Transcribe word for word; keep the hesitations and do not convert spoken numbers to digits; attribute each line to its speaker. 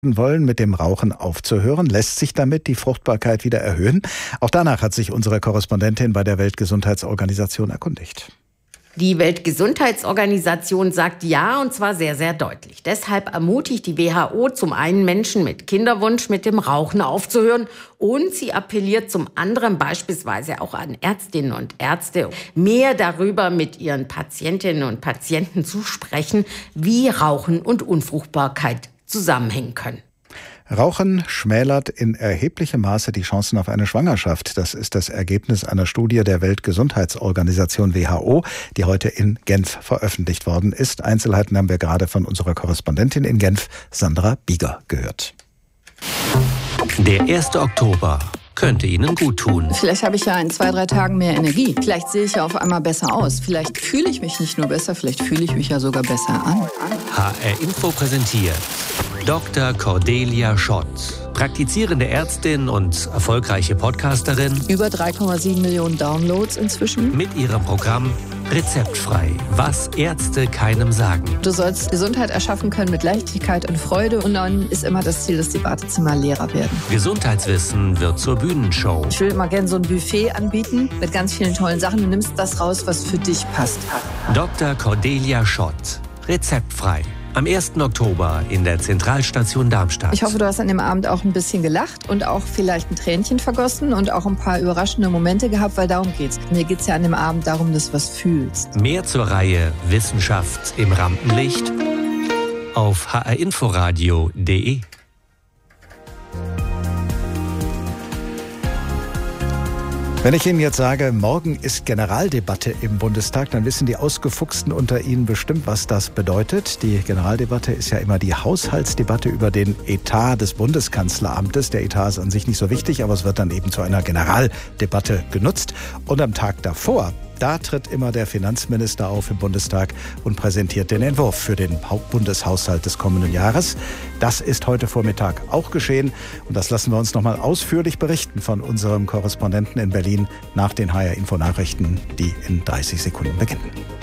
Speaker 1: wollen, mit dem Rauchen aufzuhören. Lässt sich damit die Fruchtbarkeit wieder erhöhen? Auch danach hat sich unsere Korrespondentin bei der Weltgesundheitsorganisation erkundigt.
Speaker 2: Die Weltgesundheitsorganisation sagt ja, und zwar sehr, sehr deutlich. Deshalb ermutigt die W H O zum einen Menschen mit Kinderwunsch mit dem Rauchen aufzuhören und sie appelliert zum anderen beispielsweise auch an Ärztinnen und Ärzte, mehr darüber mit ihren Patientinnen und Patienten zu sprechen, wie Rauchen und Unfruchtbarkeit zusammenhängen können.
Speaker 1: Rauchen schmälert in erheblichem Maße die Chancen auf eine Schwangerschaft. Das ist das Ergebnis einer Studie der Weltgesundheitsorganisation W H O, die heute in Genf veröffentlicht worden ist. Einzelheiten haben wir gerade von unserer Korrespondentin in Genf, Sandra Bieger, gehört.
Speaker 3: Der erste Oktober könnte Ihnen gut tun.
Speaker 4: Vielleicht habe ich ja in zwei, drei Tagen mehr Energie. Vielleicht sehe ich ja auf einmal besser aus. Vielleicht fühle ich mich nicht nur besser, vielleicht fühle ich mich ja sogar besser an.
Speaker 3: H R Info präsentiert Doktor Cordelia Schott, praktizierende Ärztin und erfolgreiche Podcasterin.
Speaker 4: Über drei Komma sieben Millionen Downloads inzwischen.
Speaker 3: Mit ihrem Programm Rezeptfrei, was Ärzte keinem sagen.
Speaker 4: Du sollst Gesundheit erschaffen können mit Leichtigkeit und Freude. Und dann ist immer das Ziel, dass die Wartezimmer leerer werden.
Speaker 3: Gesundheitswissen wird zur Bühnenshow.
Speaker 4: Ich will immer gerne so ein Buffet anbieten mit ganz vielen tollen Sachen. Du nimmst das raus, was für dich passt.
Speaker 3: Doktor Cordelia Schott, rezeptfrei. Am ersten Oktober in der Zentralstation Darmstadt.
Speaker 4: Ich hoffe, du hast an dem Abend auch ein bisschen gelacht und auch vielleicht ein Tränchen vergossen und auch ein paar überraschende Momente gehabt, weil darum geht's. Mir geht's ja an dem Abend darum, dass du was fühlst.
Speaker 3: Mehr zur Reihe Wissenschaft im Rampenlicht auf h r inforadio punkt d e.
Speaker 1: Wenn ich Ihnen jetzt sage, morgen ist Generaldebatte im Bundestag, dann wissen die Ausgefuchsten unter Ihnen bestimmt, was das bedeutet. Die Generaldebatte ist ja immer die Haushaltsdebatte über den Etat des Bundeskanzleramtes. Der Etat ist an sich nicht so wichtig, aber es wird dann eben zu einer Generaldebatte genutzt. Und am Tag davor, da tritt immer der Finanzminister auf im Bundestag und präsentiert den Entwurf für den Bundeshaushalt des kommenden Jahres. Das ist heute Vormittag auch geschehen und das lassen wir uns nochmal ausführlich berichten von unserem Korrespondenten in Berlin nach den H R Info Nachrichten, die in dreißig Sekunden beginnen.